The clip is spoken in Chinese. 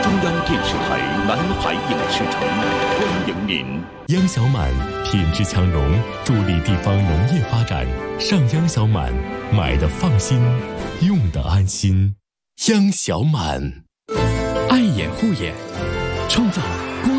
中央电视台南海影视城欢迎您。 央小满品质强农，助力地方农业发展。上央小满，买的放心，用的安心。央小满， 爱眼护眼，创造光